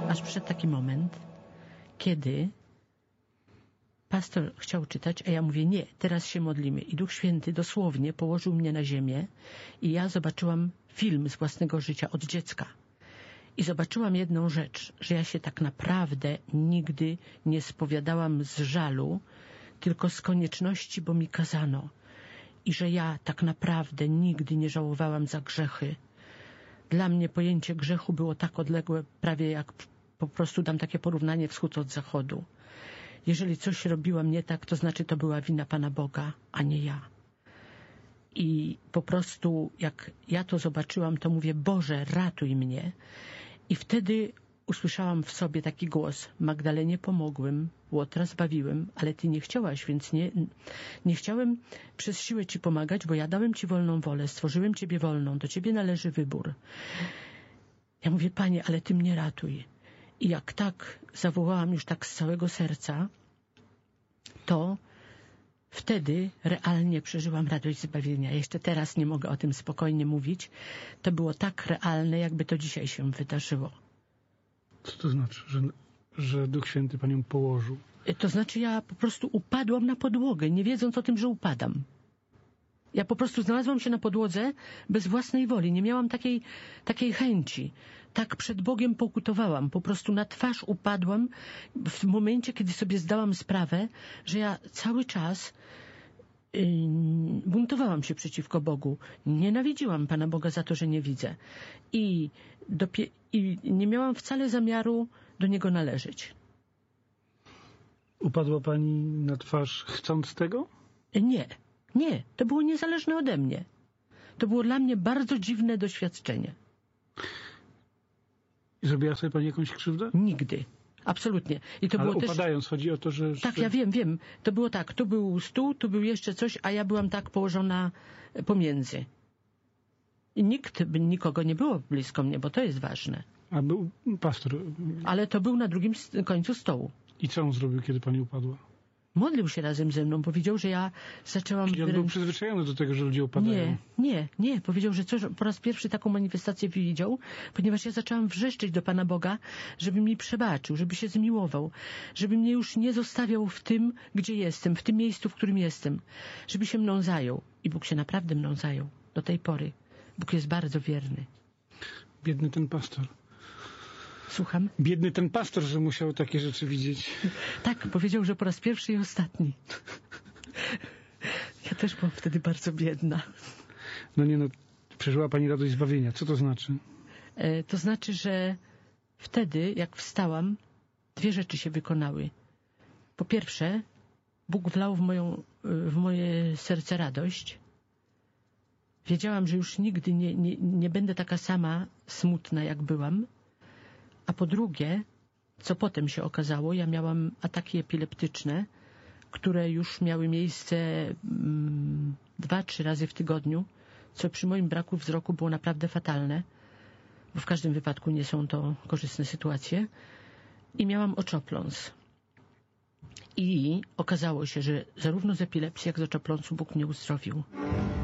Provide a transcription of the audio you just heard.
Aż przyszedł taki moment, kiedy pastor chciał czytać, a ja mówię, nie, teraz się modlimy. I Duch Święty dosłownie położył mnie na ziemię i ja zobaczyłam film z własnego życia od dziecka. I zobaczyłam jedną rzecz, że ja się tak naprawdę nigdy nie spowiadałam z żalu, tylko z konieczności, bo mi kazano. I że ja tak naprawdę nigdy nie żałowałam za grzechy. Dla mnie pojęcie grzechu było tak odległe, prawie jak po prostu dam takie porównanie wschód od zachodu. Jeżeli coś robiłam nie tak, to znaczy to była wina Pana Boga, a nie ja. I po prostu jak ja to zobaczyłam, to mówię, Boże, ratuj mnie. I wtedy usłyszałam w sobie taki głos, Magdalenie pomogłem, Łotra zbawiłem, ale Ty nie chciałaś, więc nie chciałem przez siłę Ci pomagać, bo ja dałem Ci wolną wolę, stworzyłem Ciebie wolną, do Ciebie należy wybór. Ja mówię, Panie, ale Ty mnie ratuj. I jak tak zawołałam już tak z całego serca, to wtedy realnie przeżyłam radość zbawienia. Jeszcze teraz nie mogę o tym spokojnie mówić. To było tak realne, jakby to dzisiaj się wydarzyło. Co to znaczy, że Duch Święty Panią położył? To znaczy ja po prostu upadłam na podłogę, nie wiedząc o tym, że upadam. Ja po prostu znalazłam się na podłodze bez własnej woli. Nie miałam takiej chęci. Tak przed Bogiem pokutowałam. Po prostu na twarz upadłam w momencie, kiedy sobie zdałam sprawę, że ja cały czas buntowałam się przeciwko Bogu. Nienawidziłam Pana Boga za to, że nie widzę. I nie miałam wcale zamiaru do Niego należeć. Upadła Pani na twarz chcąc tego? Nie, to było niezależne ode mnie. To było dla mnie bardzo dziwne doświadczenie. I zrobiła sobie Pani jakąś krzywdę? Nigdy. Absolutnie. I to ale było upadając, też... chodzi o to, że... Tak, ja wiem. To było tak, tu był stół, tu był jeszcze coś, a ja byłam tak położona pomiędzy. I nikogo nie było blisko mnie, bo to jest ważne. A był pastor. Ale to był na drugim końcu stołu. I co on zrobił, kiedy Pani upadła? Modlił się razem ze mną. Powiedział, że ja zaczęłam... Czyli on był przyzwyczajony do tego, że ludzie upadają? Nie. Powiedział, że po raz pierwszy taką manifestację widział, ponieważ ja zaczęłam wrzeszczeć do Pana Boga, żeby mi przebaczył, żeby się zmiłował, żeby mnie już nie zostawiał w tym, gdzie jestem, w tym miejscu, w którym jestem, żeby się mną zajął. I Bóg się naprawdę mną zajął do tej pory. Bóg jest bardzo wierny. Biedny ten pastor. Słucham? Biedny ten pastor, że musiał takie rzeczy widzieć. Tak, powiedział, że po raz pierwszy i ostatni. Ja też byłam wtedy bardzo biedna. Przeżyła Pani radość zbawienia. Co to znaczy? To znaczy, że wtedy, jak wstałam, dwie rzeczy się wykonały. Po pierwsze, Bóg wlał w moje serce radość. Wiedziałam, że już nigdy nie będę taka sama smutna, jak byłam. A po drugie, co potem się okazało, ja miałam ataki epileptyczne, które już miały miejsce 2-3 razy w tygodniu, co przy moim braku wzroku było naprawdę fatalne, bo w każdym wypadku nie są to korzystne sytuacje. I miałam oczopląs. I okazało się, że zarówno z epilepsji, jak z oczopląsu Bóg mnie uzdrowił.